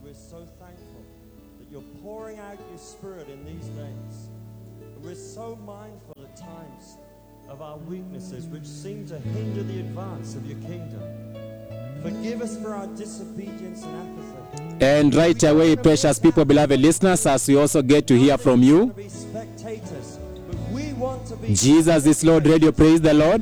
we're so thankful that you're pouring out your Spirit in these days. And we're so mindful at times of our weaknesses which seem to hinder the advance of your kingdom. Forgive us for our disobedience and apathy. And right away, precious people, beloved listeners, as we also get to hear from you, Jesus is Lord Radio, praise the Lord.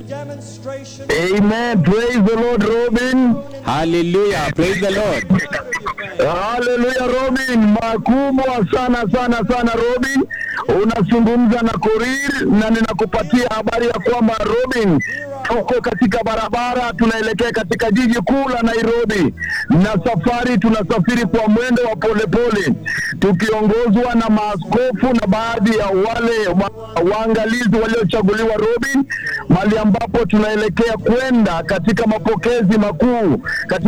Amen, praise the Lord, Robin. Hallelujah, praise the Lord. Hallelujah, Robin. Makubwa sana Robin. Unazungumza na Korir na ninakupatia habari ya kwamba Robin, tuko katika barabara tunaelekea katika jiji kuu la Nairobi, na tunasafiri kwa mwendo wa polepole tukiongozwa na maaskofu na baadhi ya wale waangalizi waliochaguliwa Robin, mahali ambapo tunaelekea kwenda katika mapokezi makuu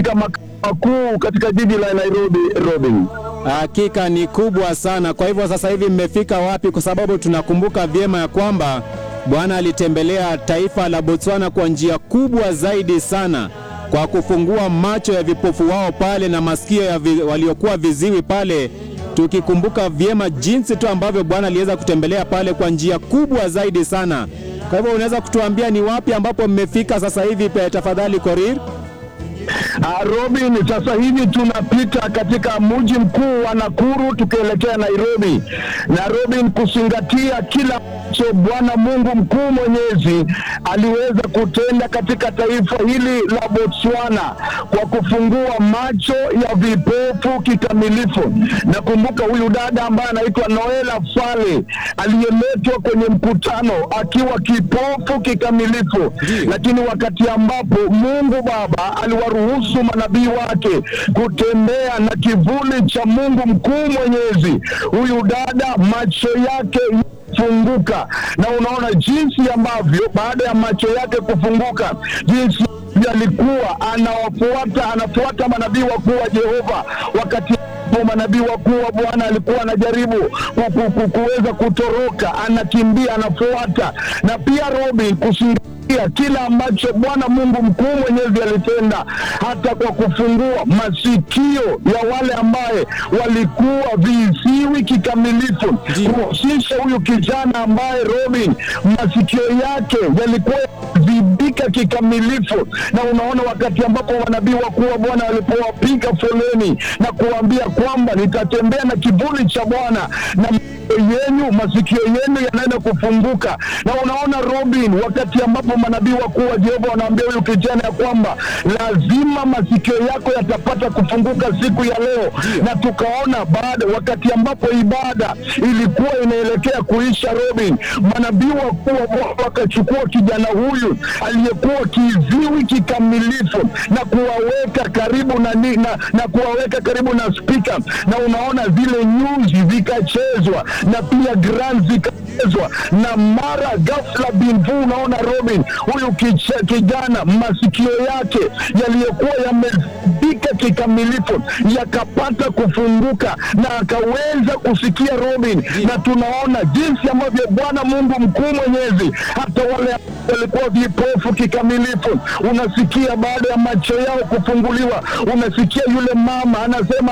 katika jiji la Nairobi, Robin. Hakika ni kubwa sana. Kwa hivyo sasa hivi mmefika wapi? Kwa sababu tunakumbuka vyema ya kwamba Bwana alitembelea taifa la Botswana kwa njia kubwa zaidi sana, kwa kufungua macho ya vipofu wao pale na masikio ya waliokuwa viziwi pale, tukikumbuka vyema jinsi tu ambavyo Bwana aliweza kutembelea pale kwa njia kubwa zaidi sana. Kwa hivyo unaweza kutuambia ni wapi ambapo mmefika sasa hivi tafadhali, Korir? Robin, sasa hivi tunapita katika mji mkuu wa Nakuru tukielekea Nairobi. Na Robin, kuzingatia kila Bwana Mungu mkuu mwenyezi aliweza kutenda katika taifa hili la Botswana kwa kufungua macho ya vipofu kikamilifu. Nakumbuka huyu dada ambaye anaitwa Noela Fale aliyeletwa kwenye mkutano akiwa kipofu kikamilifu, lakini wakati ambapo Mungu Baba aliwaruhusu manabii wake kutembea na kivuli cha Mungu mkuu mwenyezi, huyu dada macho yake funguka. Na unaona jinsi ambavyo baada ya macho yake kufunguka, jinsi alikuwa anafuata manabii wakuu wa Jehova, wakati manabii wakuu wa Bwana alikuwa anajaribu kuweza kutoroka, anakimbia, anafuata. Na pia Robin, kusingatia kila ambacho Bwana Mungu mkuu mwenyezi alitenda, hata kwa kufungua masikio ya wale ambaye walikuwa viziwi kikamilifu, kuhusisha huyu kijana ambaye Robin masikio yake yalikuwa vibika kikamilifu. Na unaona wakati ambapo manabii wakuu wa Bwana walipowapiga foleni na kuambia kwamba nitatembea na kivuli cha Bwana na masikio yenu yanaenda kufunguka. Na unaona Robin, wakati ambapo manabii wakuu wa Jehova wanaambia huyu kijana ya kwamba lazima masikio yako yatapata kufunguka siku ya leo. Na tukaona wakati ambapo ibada ilikuwa inaelekea kuisha Robin, manabii wakuu wa Bwana wakachukua kijana huyu aliyekuwa kiziwi kikamilifu na kuwaweka karibu na kuwaweka karibu na speaker. Na unaona zile nyuzi zikachezwa na pia grand zikachezwa, na mara ghafla binvu, unaona Robin, huyu kijana masikio yake yaliyokuwa yamebika kikamilifu yakapata kufunguka na akaweza kusikia Robin. Na tunaona jinsi ambavyo Bwana Mungu mkuu mwenyezi, hata wale walikuwa vipofu kikamilifu, unasikia baada ya macho yao kufunguliwa, unasikia yule mama anasema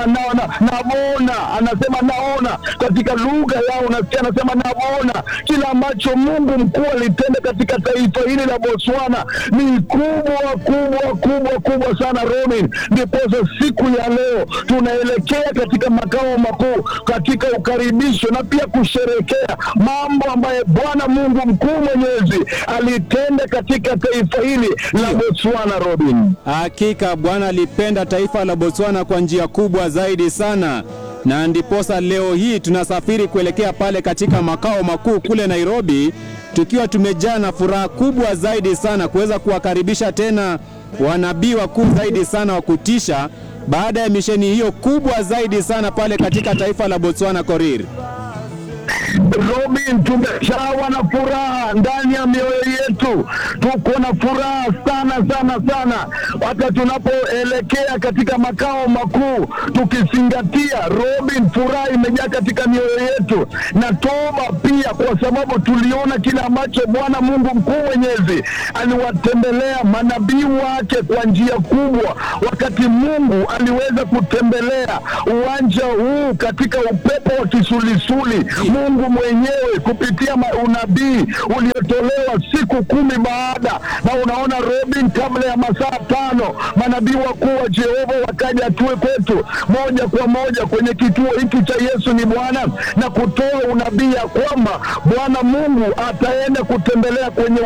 naona katika lugha yao, unasikia anasema naona. Kila ambacho Mungu mkuu alitenda katika taifa hili la Botswana ni kubwa sana Robin. Ndipo siku ya leo tunaelekea katika makao makuu, katika ukaribisho na pia kusherekea mambo ambaye Bwana Mungu mkuu mwenyezi alitenda katika taifa hili la Botswana, Robin. Hakika Bwana alipenda taifa la Botswana kwa njia kubwa zaidi sana, na ndiposa leo hii tunasafiri kuelekea pale katika makao makuu kule Nairobi, tukiwa tumejaa na furaha kubwa zaidi sana kuweza kuwakaribisha tena wanabii wakuu zaidi sana wa kutisha baada ya misheni hiyo kubwa zaidi sana pale katika taifa la Botswana, Korir. Robin, tumejawa na furaha ndani ya mioyo yetu. Tuko na furaha sana sana sana, hata tunapoelekea katika makao makuu, tukizingatia Robin, furaha imejaa katika mioyo yetu, na toba pia, kwa sababu tuliona kile ambacho Bwana Mungu mkuu mwenyezi aliwatembelea manabii wake kwa njia kubwa, wakati Mungu aliweza kutembelea uwanja huu katika upepo wa kisulisuli. Mungu mwenyewe kupitia unabii uliotolewa siku 10 baada, na unaona Robin, kabla ya masaa 5 manabii wakuu wa Jehova wakaja tuwe kwetu moja kwa moja kwenye kituo hiki cha Yesu ni Bwana, na kutoa unabii ya kwamba Bwana Mungu ataenda kutembelea kwenye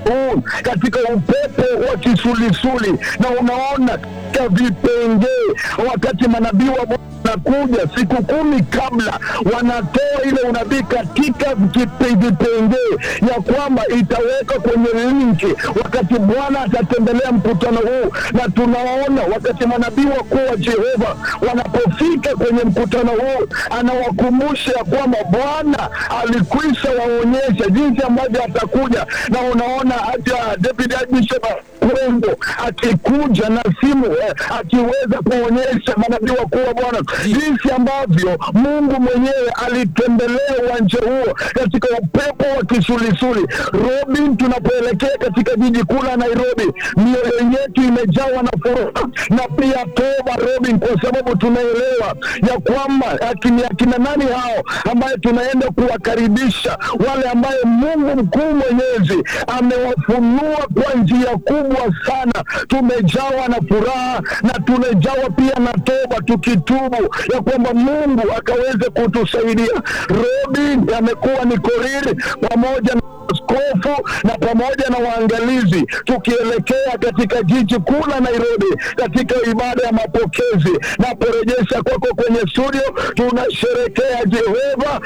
katika upepo wa kisulisuli. Na unaona katika vipengee, wakati manabii wa nakuja siku 10 kabla, wanatoa ile unabii katika vipengee ya kwamba itaweka kwenye linki wakati Bwana atatembelea mkutano huu. Na tunaona wakati manabii wakuu wa Jehova wanapofika kwenye mkutano huu, anawakumbusha kwamba Bwana alikwisha waonyesha jinsi ambavyo atakuja. Na unaona hata David Bishop Kwengo akikuja na simu akiweza kuonyesha manabii wakuu wa Bwana jinsi ambavyo Mungu mwenyewe alitembelea uwanja huo katika upepo wa kisulisuli. Robin, tunapoelekea katika jiji kuu la Nairobi, mioyo yetu imejawa na furaha na pia toba Robin, kwa sababu tunaelewa ya kwamba akina nani hao ambaye tunaenda kuwakaribisha, wale ambaye Mungu mkuu mwenyezi amewafunua kwa njia kubwa sana. Tumejawa na furaha na tumejawa pia na toba, tukitubu ya kwamba Mungu akaweze kutusaidia. Robin, amekuwa ni Koriri pamoja na askofu na pamoja na waangalizi, tukielekea katika jiji kuu la Nairobi katika ibada ya mapokezi. Na porejesha kwako kwenye studio, tunasherekea Jehova.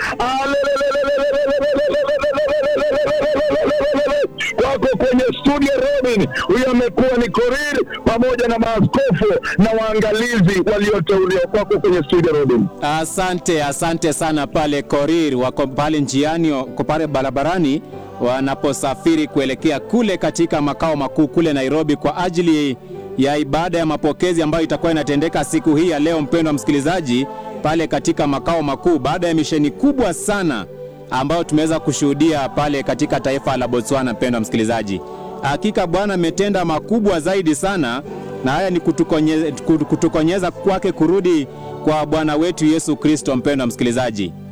Kwako kwenye studio Robin, huyo amekuwa ni Koriri pamoja na maaskofu na waangalizi walioteuliwa. Kwako kwenye studio Robin. Asante sana pale Koriri, wako pale njiani, wako pale barabarani wanaposafiri kuelekea kule katika makao makuu kule Nairobi kwa ajili ya ibada ya mapokezi ambayo itakuwa inatendeka siku hii ya leo, mpendwa msikilizaji, pale katika makao makuu, baada ya misheni kubwa sana ambayo tumeweza kushuhudia pale katika taifa la Botswana. Mpendwa msikilizaji, hakika Bwana ametenda makubwa zaidi sana, na haya ni kutukonyeza kwake kurudi kwa Bwana wetu Yesu Kristo. Mpendwa msikilizaji,